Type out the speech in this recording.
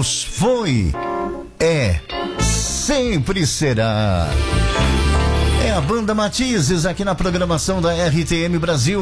Deus foi, é, sempre será. É a banda Matizes aqui na programação da RTM Brasil.